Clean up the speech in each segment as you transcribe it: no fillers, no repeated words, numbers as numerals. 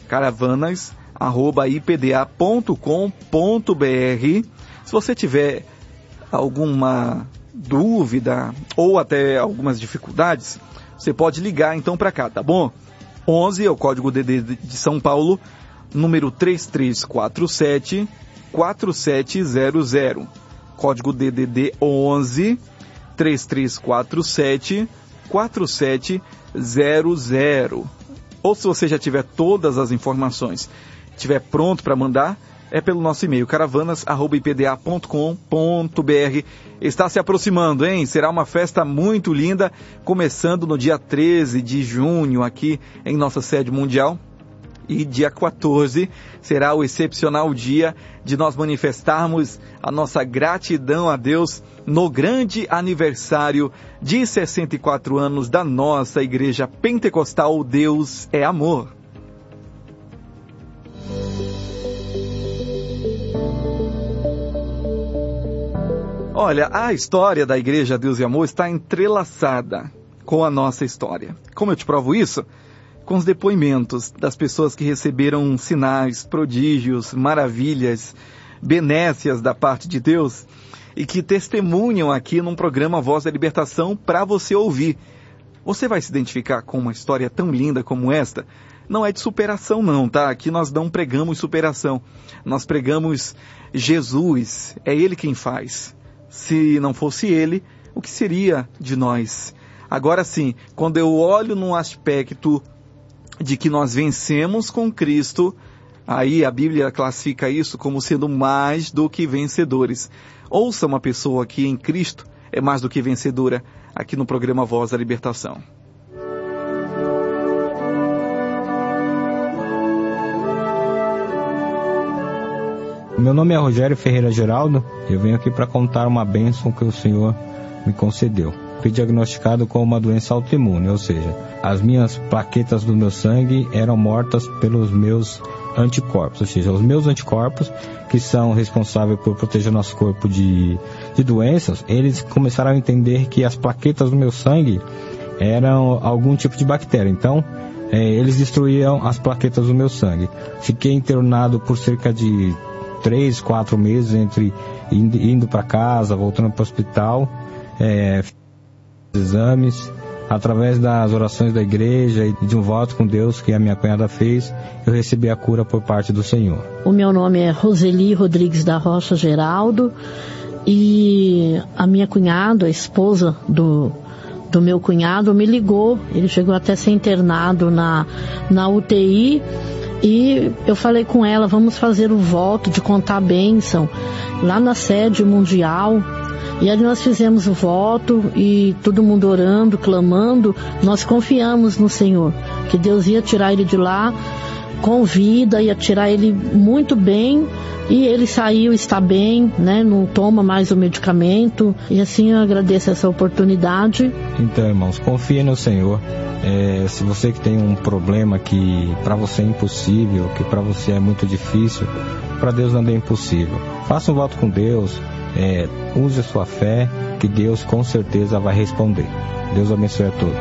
caravanas@ipda.com.br. Se você tiver alguma dúvida ou até algumas dificuldades, você pode ligar então para cá, tá bom? 11 é o código DDD de São Paulo, número 3347 4700. Código DDD 11 3347 4700. Ou se você já tiver todas as informações, estiver pronto para mandar, é pelo nosso e-mail, caravanas@ipda.com.br. Está se aproximando, hein? Será uma festa muito linda, começando no dia 13 de junho, aqui em nossa sede mundial. E dia 14 será o excepcional dia de nós manifestarmos a nossa gratidão a Deus no grande aniversário de 64 anos da nossa Igreja Pentecostal Deus é Amor. Olha, a história da Igreja Deus e Amor está entrelaçada com a nossa história. Como eu te provo isso? Com os depoimentos das pessoas que receberam sinais, prodígios, maravilhas, benécias da parte de Deus e que testemunham aqui num programa Voz da Libertação para você ouvir. Você vai se identificar com uma história tão linda como esta? Não é de superação não, tá? Aqui nós não pregamos superação. Nós pregamos Jesus. É Ele quem faz. Se não fosse Ele, o que seria de nós? Agora sim, quando eu olho num aspecto de que nós vencemos com Cristo, aí a Bíblia classifica isso como sendo mais do que vencedores. Ouça uma pessoa que em Cristo é mais do que vencedora, aqui no programa Voz da Libertação. Meu nome é Rogério Ferreira Geraldo, eu venho aqui para contar uma bênção que o Senhor me concedeu. Fui diagnosticado com uma doença autoimune, ou seja, as minhas plaquetas do meu sangue eram mortas pelos meus anticorpos, ou seja, os meus anticorpos, que são responsáveis por proteger nosso corpo de doenças, eles começaram a entender que as plaquetas do meu sangue eram algum tipo de bactéria, então eles destruíam as plaquetas do meu sangue. Fiquei internado por cerca de 3, 4 meses, entre indo para casa, voltando para o hospital, exames, através das orações da igreja e de um voto com Deus que a minha cunhada fez, eu recebi a cura por parte do Senhor. O meu nome é Roseli Rodrigues da Rocha Geraldo e a minha cunhada, a esposa do meu cunhado, me ligou. Ele chegou até a ser internado na UTI e eu falei com ela, vamos fazer o voto de contar a bênção lá na sede mundial. E ali nós fizemos o voto e todo mundo orando, clamando. Nós confiamos no Senhor, que Deus ia tirar ele de lá com vida, ia tirar ele muito bem. E ele saiu, está bem, né? Não toma mais o medicamento. E assim eu agradeço essa oportunidade. Então, irmãos, confie no Senhor. Se você que tem um problema que para você é impossível, que para você é muito difícil, para Deus não é impossível. Faça um voto com Deus. Use a sua fé, que Deus com certeza vai responder. Deus abençoe a todos.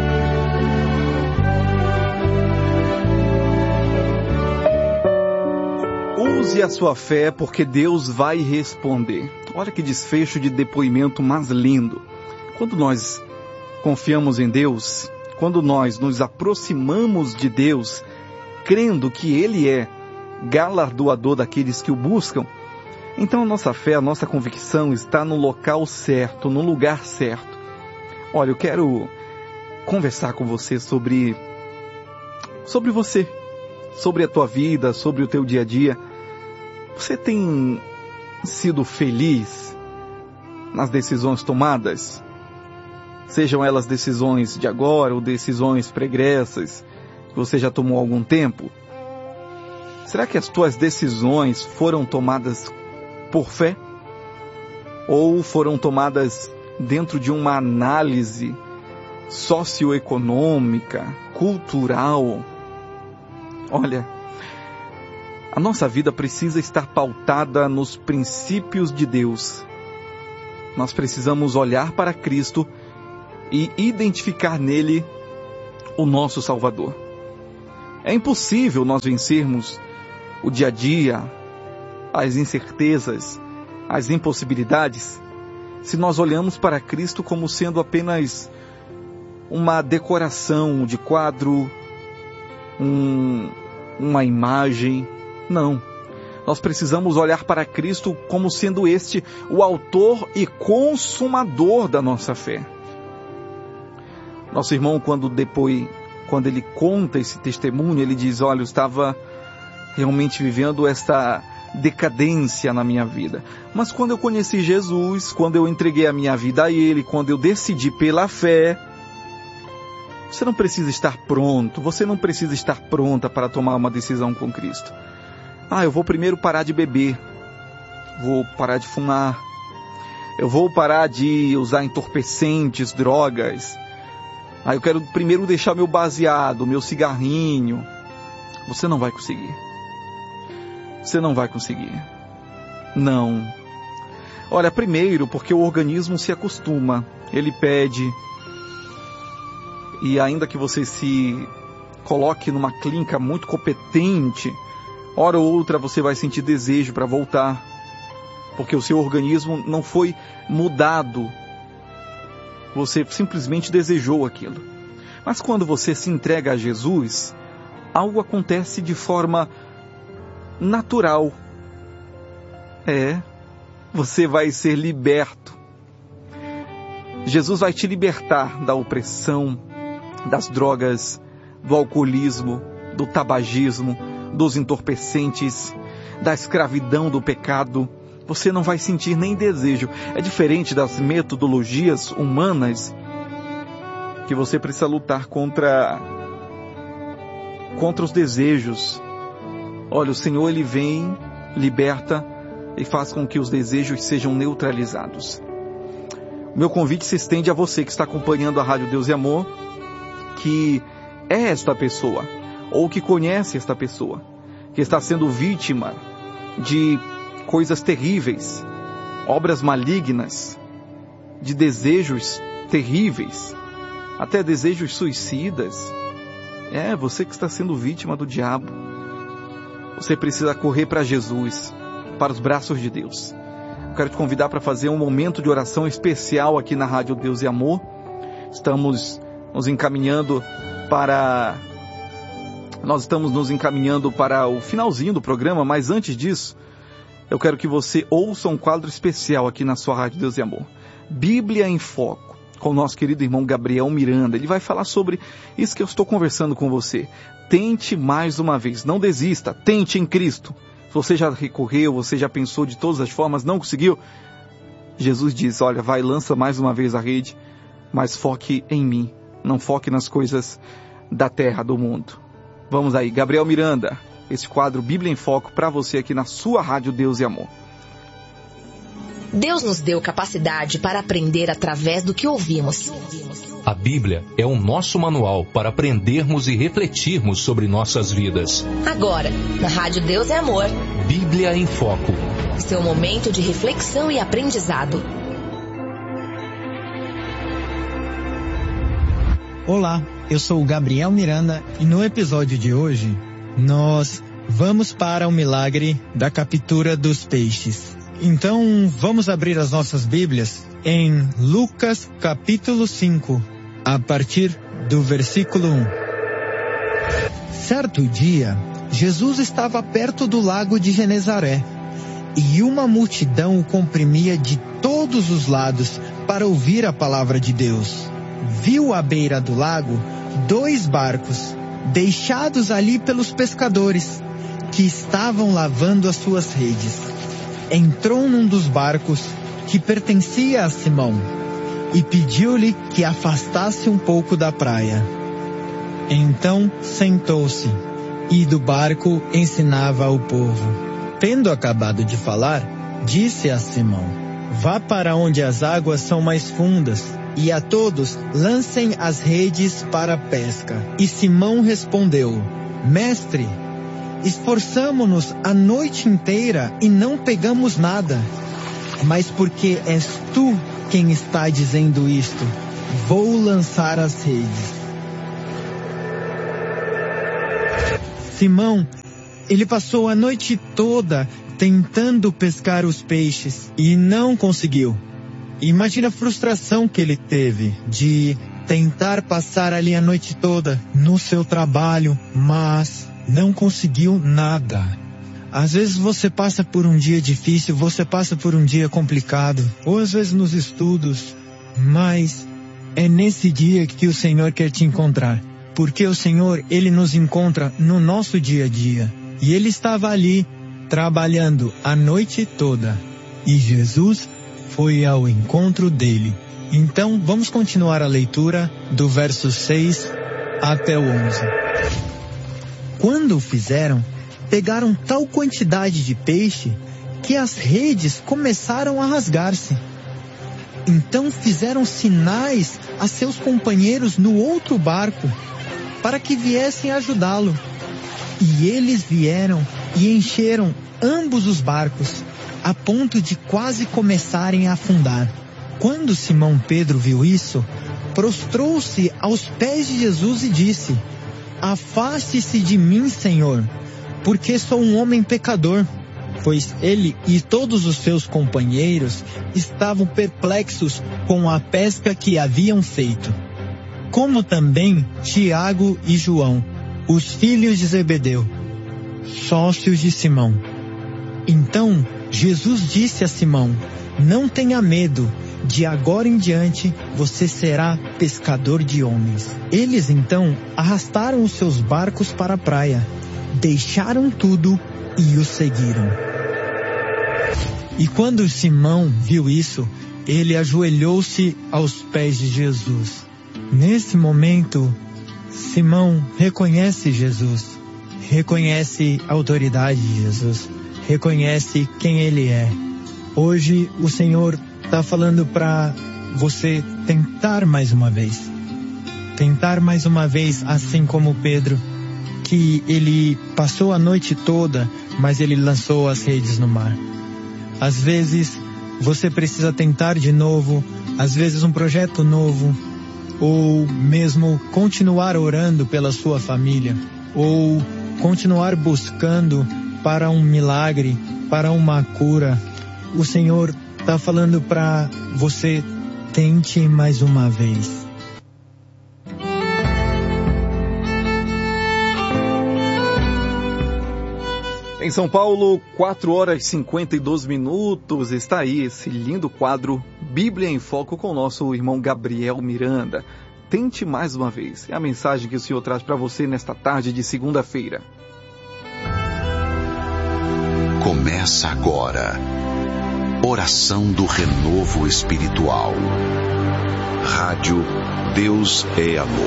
Use a sua fé, porque Deus vai responder. Olha que desfecho de depoimento mais lindo. Quando nós confiamos em Deus, quando nós nos aproximamos de Deus, crendo que Ele é galardoador daqueles que o buscam, então a nossa fé, a nossa convicção está no local certo, no lugar certo. Olha, eu quero conversar com você sobre você, sobre a tua vida, sobre o teu dia a dia. Você tem sido feliz nas decisões tomadas? Sejam elas decisões de agora ou decisões pregressas que você já tomou há algum tempo? Será que as tuas decisões foram tomadas por fé? Ou foram tomadas dentro de uma análise socioeconômica, cultural? Olha, a nossa vida precisa estar pautada nos princípios de Deus. Nós precisamos olhar para Cristo e identificar nele o nosso Salvador. É impossível nós vencermos o dia a dia, as incertezas, as impossibilidades, se nós olhamos para Cristo como sendo apenas uma decoração de quadro, uma imagem. Não. Nós precisamos olhar para Cristo como sendo este o autor e consumador da nossa fé. Nosso irmão, quando ele conta esse testemunho, ele diz, olha, eu estava realmente vivendo esta decadência na minha vida. Mas quando eu conheci Jesus, quando eu entreguei a minha vida a Ele, quando eu decidi pela fé, você não precisa estar pronto, você não precisa estar pronta para tomar uma decisão com Cristo. Eu vou primeiro parar de beber, vou parar de fumar, eu vou parar de usar entorpecentes, drogas. Eu quero primeiro deixar meu baseado, meu cigarrinho. Você não vai conseguir. Você não vai conseguir. Não. Olha, primeiro porque o organismo se acostuma, ele pede. E ainda que você se coloque numa clínica muito competente, hora ou outra você vai sentir desejo para voltar, porque o seu organismo não foi mudado. Você simplesmente desejou aquilo. Mas quando você se entrega a Jesus, algo acontece de forma natural. Você vai ser liberto. Jesus vai te libertar da opressão, das drogas, do alcoolismo, do tabagismo, dos entorpecentes, da escravidão do pecado. Você não vai sentir nem desejo. É diferente das metodologias humanas que você precisa lutar contra os desejos. Olha, o Senhor, Ele vem, liberta e faz com que os desejos sejam neutralizados. O meu convite se estende a você que está acompanhando a Rádio Deus e Amor, que é esta pessoa, ou que conhece esta pessoa, que está sendo vítima de coisas terríveis, obras malignas, de desejos terríveis, até desejos suicidas. Você que está sendo vítima do diabo. Você precisa correr para Jesus, para os braços de Deus. Eu quero te convidar para fazer um momento de oração especial aqui na Rádio Deus e Amor. Estamos nos encaminhando para o finalzinho do programa, mas antes disso, eu quero que você ouça um quadro especial aqui na sua Rádio Deus e Amor. Bíblia em Foco, com o nosso querido irmão Gabriel Miranda. Ele vai falar sobre isso que eu estou conversando com você. Tente mais uma vez, não desista, tente em Cristo. Se você já recorreu, você já pensou de todas as formas, não conseguiu, Jesus diz, olha, lança mais uma vez a rede, mas foque em mim, não foque nas coisas da terra, do mundo. Vamos aí, Gabriel Miranda, esse quadro Bíblia em Foco para você aqui na sua Rádio Deus e Amor. Deus nos deu capacidade para aprender através do que ouvimos. A Bíblia é o nosso manual para aprendermos e refletirmos sobre nossas vidas. Agora, na Rádio Deus e Amor, Bíblia em Foco. Seu momento de reflexão e aprendizado. Olá, eu sou o Gabriel Miranda e no episódio de hoje, nós vamos para o milagre da captura dos peixes. Então, vamos abrir as nossas Bíblias em Lucas capítulo 5, a partir do versículo 1. Certo dia, Jesus estava perto do lago de Genezaré, e uma multidão o comprimia de todos os lados para ouvir a palavra de Deus. Viu à beira do lago 2 barcos, deixados ali pelos pescadores, que estavam lavando as suas redes. Entrou num dos barcos, que pertencia a Simão, e pediu-lhe que afastasse um pouco da praia. Então sentou-se, e do barco ensinava ao povo. Tendo acabado de falar, disse a Simão, vá para onde as águas são mais fundas, e a todos lancem as redes para a pesca. E Simão respondeu, Mestre, esforçamo-nos a noite inteira e não pegamos nada. Mas porque és tu quem está dizendo isto, vou lançar as redes. Simão, ele passou a noite toda tentando pescar os peixes e não conseguiu. Imagina a frustração que ele teve de tentar passar ali a noite toda no seu trabalho, mas não conseguiu nada. Às vezes você passa por um dia difícil, você passa por um dia complicado, ou às vezes nos estudos, mas é nesse dia que o Senhor quer te encontrar. Porque o Senhor, Ele nos encontra no nosso dia a dia. E Ele estava ali, trabalhando a noite toda. E Jesus foi ao encontro dele. Então, vamos continuar a leitura do verso 6 até o 11. Quando o fizeram, pegaram tal quantidade de peixe que as redes começaram a rasgar-se. Então fizeram sinais a seus companheiros no outro barco, para que viessem ajudá-lo. E eles vieram e encheram ambos os barcos, a ponto de quase começarem a afundar. Quando Simão Pedro viu isso, prostrou-se aos pés de Jesus e disse: Afaste-se de mim, Senhor, porque sou um homem pecador. Pois ele e todos os seus companheiros estavam perplexos com a pesca que haviam feito. Como também Tiago e João, os filhos de Zebedeu, sócios de Simão. Então Jesus disse a Simão: Não tenha medo, de agora em diante você será pescador de homens. Eles então arrastaram os seus barcos para a praia, deixaram tudo e o seguiram. E quando Simão viu isso, ele ajoelhou-se aos pés de Jesus. Nesse momento, Simão reconhece Jesus, reconhece a autoridade de Jesus, reconhece quem Ele é. Hoje o Senhor está falando para você tentar mais uma vez. Tentar mais uma vez, assim como Pedro, que ele passou a noite toda, mas ele lançou as redes no mar. Às vezes você precisa tentar de novo, às vezes um projeto novo, ou mesmo continuar orando pela sua família, ou continuar buscando para um milagre, para uma cura. O Senhor está falando para você: tente mais uma vez. Em São Paulo, 4h52, está aí esse lindo quadro Bíblia em Foco com o nosso irmão Gabriel Miranda. Tente mais uma vez. É a mensagem que o Senhor traz para você nesta tarde de segunda-feira. Começa agora. Oração do Renovo Espiritual. Rádio Deus é Amor.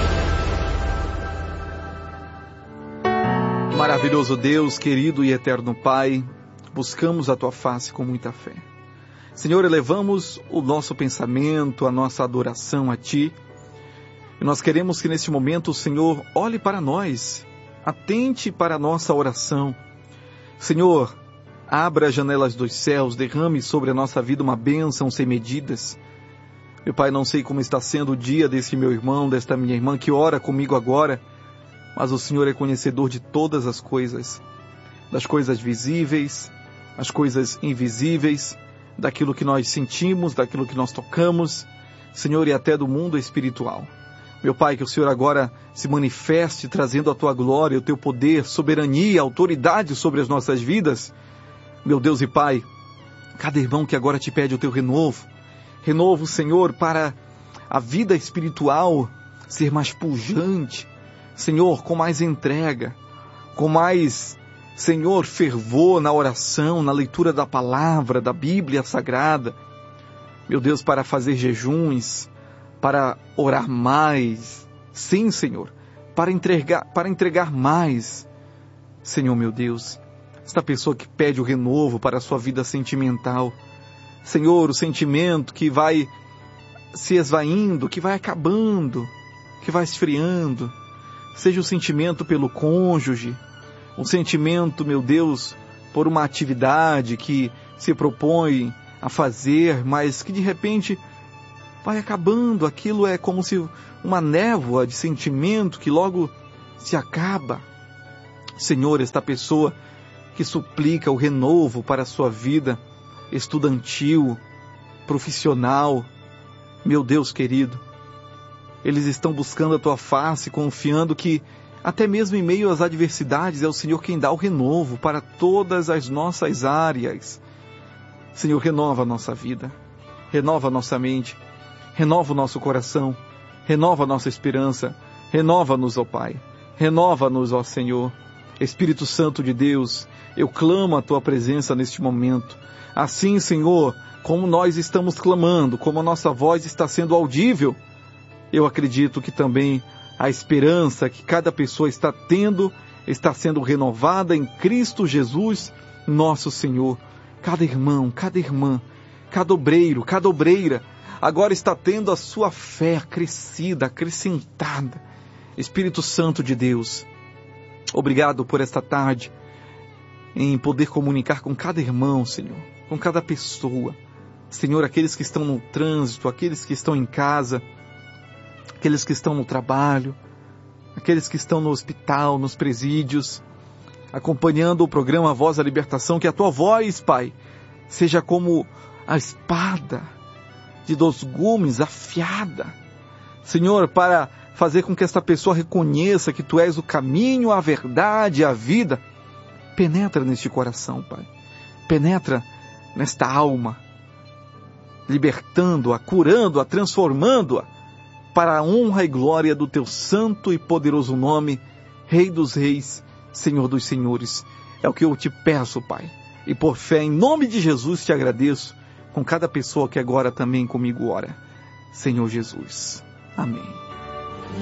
Maravilhoso Deus, querido e eterno Pai, buscamos a Tua face com muita fé. Senhor, elevamos o nosso pensamento, a nossa adoração a Ti. E nós queremos que neste momento o Senhor olhe para nós, atente para a nossa oração. Senhor, abra as janelas dos céus, derrame sobre a nossa vida uma bênção sem medidas. Meu Pai, não sei como está sendo o dia desse meu irmão, desta minha irmã que ora comigo agora, mas o Senhor é conhecedor de todas as coisas, das coisas visíveis, as coisas invisíveis, daquilo que nós sentimos, daquilo que nós tocamos, Senhor, e até do mundo espiritual. Meu Pai, que o Senhor agora se manifeste trazendo a Tua glória, o Teu poder, soberania, autoridade sobre as nossas vidas. Meu Deus e Pai, cada irmão que agora te pede o Teu renovo, Senhor, para a vida espiritual ser mais pujante, Senhor, com mais entrega, com mais, Senhor, fervor na oração, na leitura da palavra, da Bíblia Sagrada. Meu Deus, para fazer jejuns, para orar mais. Sim, Senhor, para entregar mais. Senhor, meu Deus, esta pessoa que pede o renovo para a sua vida sentimental. Senhor, o sentimento que vai se esvaindo, que vai acabando, que vai esfriando. Seja o sentimento pelo cônjuge, um sentimento, meu Deus, por uma atividade que se propõe a fazer, mas que de repente vai acabando. Aquilo é como se uma névoa de sentimento que logo se acaba. Senhor, esta pessoa que suplica o renovo para a sua vida estudantil, profissional, meu Deus querido, eles estão buscando a tua face, confiando que até mesmo em meio às adversidades é o Senhor quem dá o renovo para todas as nossas áreas. Senhor, renova a nossa vida, renova a nossa mente, renova o nosso coração, renova a nossa esperança, renova-nos, ó Pai, renova-nos, ó Senhor. Espírito Santo de Deus, eu clamo a tua presença neste momento. Assim, Senhor, como nós estamos clamando, como a nossa voz está sendo audível, eu acredito que também a esperança que cada pessoa está tendo está sendo renovada em Cristo Jesus, nosso Senhor. Cada irmão, cada irmã, cada obreiro, cada obreira, agora está tendo a sua fé acrescida, acrescentada. Espírito Santo de Deus, obrigado por esta tarde, em poder comunicar com cada irmão, Senhor, com cada pessoa. Senhor, aqueles que estão no trânsito, aqueles que estão em casa, aqueles que estão no trabalho, aqueles que estão no hospital, nos presídios, acompanhando o programa Voz da Libertação, que a tua voz, Pai, seja como a espada de 2 gumes afiada, Senhor, para fazer com que esta pessoa reconheça que tu és o caminho, a verdade, a vida. Penetra neste coração, Pai. Penetra nesta alma, libertando-a, curando-a, transformando-a para a honra e glória do teu santo e poderoso nome, Rei dos Reis, Senhor dos Senhores. É o que eu te peço, Pai. E por fé, em nome de Jesus, te agradeço com cada pessoa que agora também comigo ora. Senhor Jesus. Amém.